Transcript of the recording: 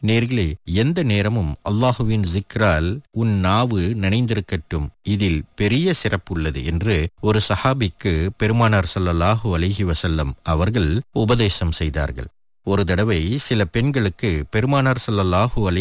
நேர்களே, எந்த நேரமும் அல்லாஹுவின் ஜிக்ரால் உன் நாவு நனைந்திருக்கட்டும், இதில் பெரிய சிறப்புள்ளது என்று ஒரு சஹாபிக்கு பெருமானார் ஸல்லல்லாஹு அலைஹி வஸல்லம் அவர்கள் உபதேசம் செய்தார்கள். ஒரு தடவை சில பெண்களுக்கு பெருமானார் ஸல்லல்லாஹு அலைஹி